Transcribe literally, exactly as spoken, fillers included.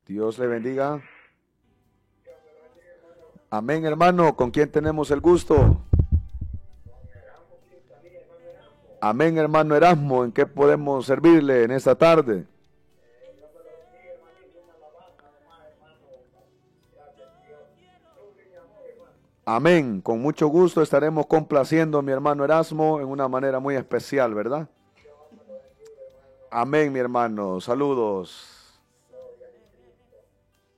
Dios le bendiga. Amén, hermano. ¿Con quién tenemos el gusto? Amén, hermano Erasmo. ¿En qué podemos servirle en esta tarde? Amén. Con mucho gusto estaremos complaciendo a mi hermano Erasmo en una manera muy especial, ¿verdad? Amén, mi hermano. Saludos.